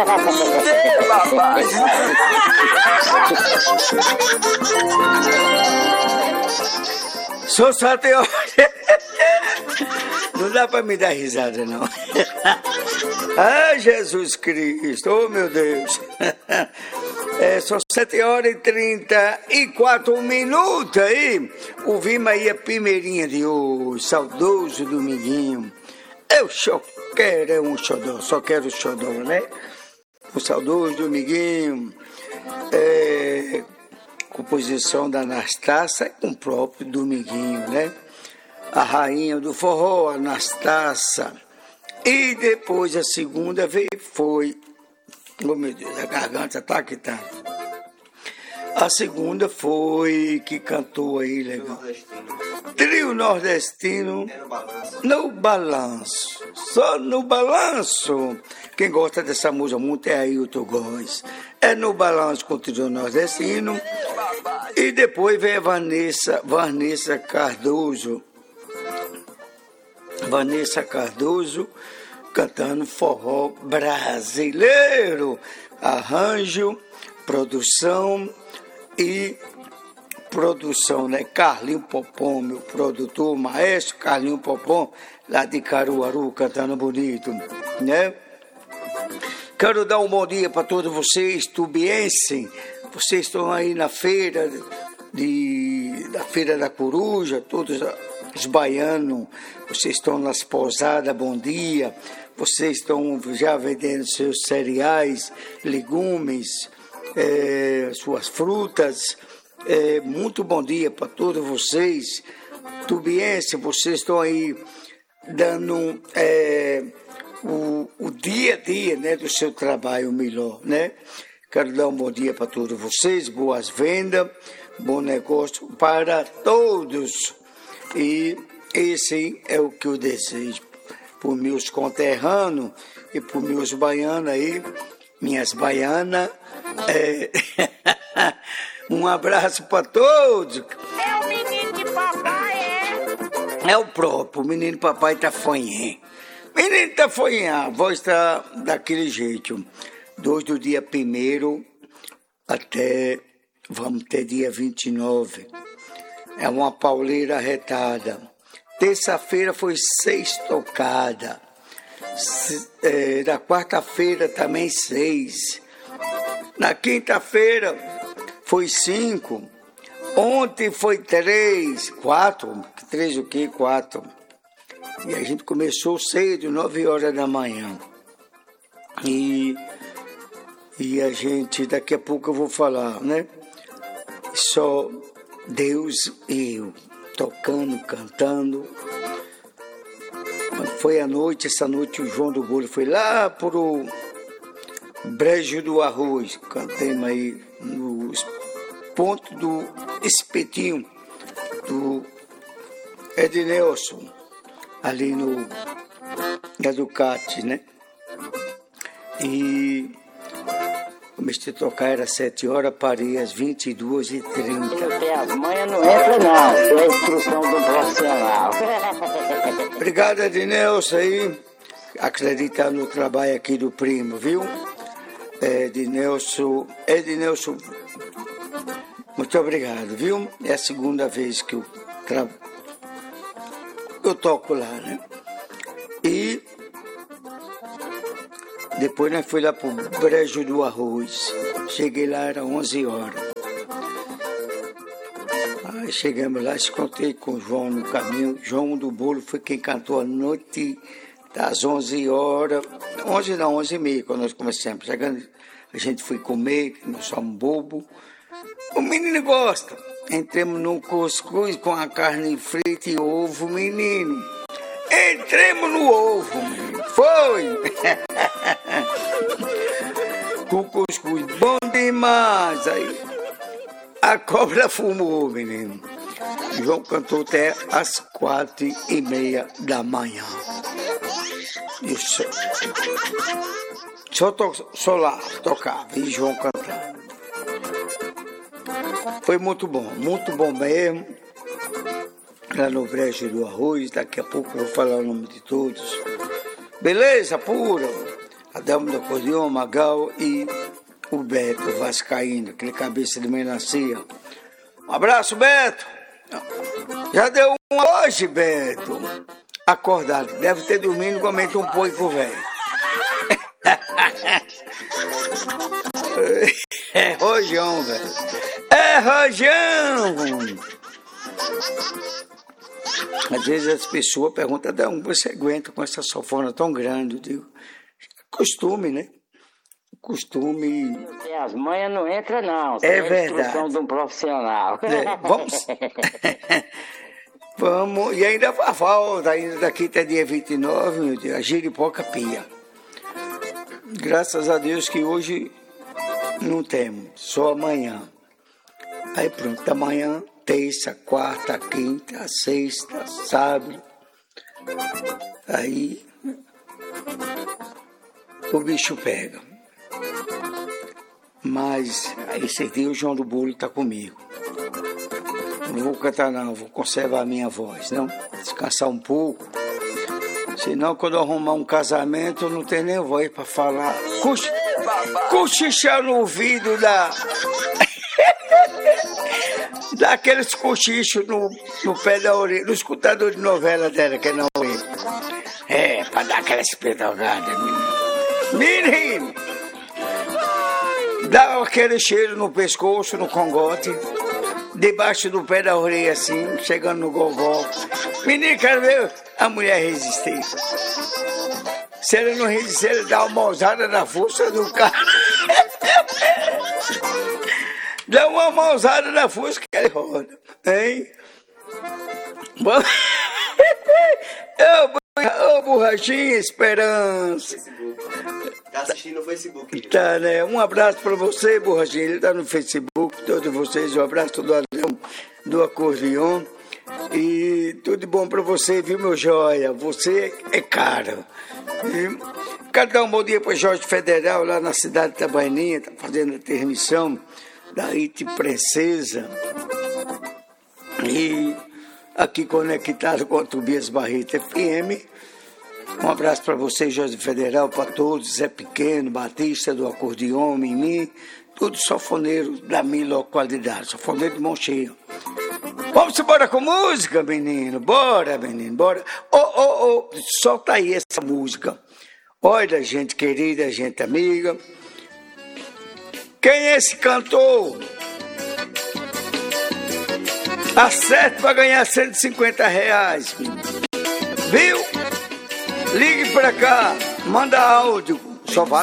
papai. Sou só teu. Não dá pra me dar risada, não. Ah, Jesus Cristo, oh meu Deus. São 7h34 aí. Ouvimos aí a primeirinha de hoje, saudoso Dominguinho. Eu só quero um xodó, só quero xodó, né? O saudoso Dominguinho. Composição da Anastácia com o próprio Dominguinho, né? A rainha do forró, Anastácia. E depois a segunda foi... Oh meu Deus, a garganta tá que tá. A segunda foi que cantou aí, legal. Trio Nordestino. No Balanço. Só no Balanço. Quem gosta dessa música muito é Ailton Góes. É no Balanço com o Trio Nordestino. E depois vem a Vanessa Cardoso. Vanessa Cardoso cantando forró brasileiro. Arranjo, produção, né? Carlinho Popom, meu produtor, maestro Carlinho Popom, lá de Caruaru, cantando bonito, né? Quero dar um bom dia para todos vocês, tubienses. Vocês estão aí na feira da Feira da Coruja, todos os baianos, vocês estão nas pousadas, bom dia. Vocês estão já vendendo seus cereais, legumes, suas frutas. Muito bom dia para todos vocês. Tubiense, vocês estão aí dando o dia a dia, né, do seu trabalho melhor, né? Quero dar um bom dia para todos vocês, boas vendas, bom negócio para todos. E esse é o que eu desejo por meus conterrâneos e por meus baianos aí, minhas baianas. Um abraço para todos. É o menino de papai, É o próprio, o menino papai tá fanhém. Menino tá fanhém, a voz tá daquele jeito. 2 do dia 1º até, vamos ter dia 29. É uma pauleira retada. Terça-feira foi 6 tocadas. Da quarta-feira também 6. Na quinta-feira foi 5. Ontem foi 3. 4. 3 o quê? 4. E a gente começou cedo, 9 horas da manhã. E a gente, daqui a pouco eu vou falar, né? Só Deus e eu, tocando, cantando. Quando foi a noite, essa noite o João do Bolo foi lá pro Brejo do Arroz. Cantemos aí no ponto do espetinho do Ednelson, ali no da Ducati, né? E comecei a tocar, era 7 horas, parei às 22h30. Até as manhas não entra não, é a instrução do profissional. Obrigado, Ednelson, aí, acreditar no trabalho aqui do primo, viu? Ednelson, muito obrigado, viu? É a segunda vez que eu toco lá, né? E depois nós fomos lá pro Brejo do Arroz. Cheguei lá, era 11 horas. Aí chegamos lá, encontrei com o João no caminho. João do Bolo foi quem cantou a noite das 11 horas. 11 não, 11h30, quando nós começamos. Chegando, a gente foi comer, nós somos bobo. O menino gosta. Entramos num cuscuz com a carne frita e ovo, menino. Entremos no ovo, menino. Foi! Com cuscuz bom demais. Aí a cobra fumou, menino. João cantou até às 4h30 da manhã. Só lá tocava e João cantava. Foi muito bom mesmo. Lá no Brejo do Arroz, daqui a pouco eu vou falar o nome de todos. Beleza, pura? Adelmo do acordeon, Magal e o Beto Vascaíno, aquele cabeça de melancia. Um abraço, Beto. Já deu uma hoje, Beto. Acordado, deve ter dormido igualmente um pouco, velho. É rojão, velho. É rojão. Às vezes as pessoas perguntam, Adão, você aguenta com essa sanfona tão grande? Eu digo, costume, né? Costume. As manhas não entram, não. É verdade. A instrução de um profissional. Vamos. Vamos. E ainda falta, ainda daqui até dia 29, meu Deus, a Giripoca Pia. Graças a Deus que hoje não temos, só amanhã. Aí pronto, amanhã, terça, quarta, quinta, sexta, sábado. Aí o bicho pega. Mas esse dia o João do Bolo está comigo. Não vou cantar não, vou conservar a minha voz, não? Descansar um pouco. Senão quando eu arrumar um casamento eu não tenho nem voz para falar. Cochichar no ouvido daqueles cochichos no pé da orelha, no escutador de novela dela, que é na orelha. É, para dar aquela espetogada, menino. Dá aquele cheiro no pescoço, no cangote, debaixo do pé da orelha assim, chegando no gogó. Menino, quero ver a mulher resistir. Se ela não resistir, ela dá uma mãozada na força do cara. Dá uma mãozada na força que ela roda. Hein? Ô, borrachinha, esperança. Tá assistindo no Facebook. Tá, né? Um abraço pra você, borrachinha. Ele tá no Facebook, todos vocês. Um abraço do acordeon. E tudo de bom pra você, viu, meu joia? Você é caro. Quero dar um bom dia para Jorge Federal, lá na cidade de Itabaianinha, tá fazendo a transmissão da IT Princesa. E aqui conectado com a Tobias Barreto FM. Um abraço para você, Jorge Federal, para todos, Zé Pequeno, Batista do Acordeon, Mimi, tudo sanfoneiro da melhor qualidade, sanfoneiro de mão cheia. Vamos embora com música, menino? Bora, menino, bora. Solta aí essa música. Olha, gente querida, gente amiga. Quem é esse cantor? Acerte para ganhar R$150, menino. Viu? Ligue pra cá, manda áudio. Só vale